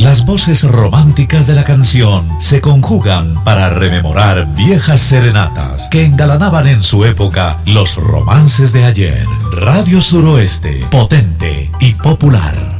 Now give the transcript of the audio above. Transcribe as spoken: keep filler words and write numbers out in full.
las voces románticas de la canción se conjugan para rememorar viejas serenatas que engalanaban en su época los romances de ayer. Radio Suroeste, potente y popular.